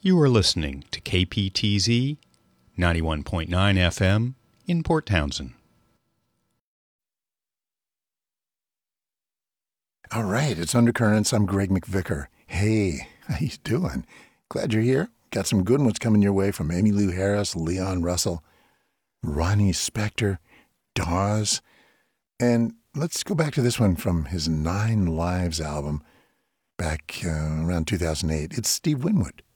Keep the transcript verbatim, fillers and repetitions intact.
You are listening to K P T Z ninety-one point nine F M in Port Townsend. All right, it's Undercurrents. I'm Greg McVicker. Hey, how you doing? Glad you're here. Got some good ones coming your way from Emmylou Harris, Leon Russell, Ronnie Spector, Dawes. And let's go back to this one from his Nine Lives album back uh, around two thousand eight. It's Steve Winwood.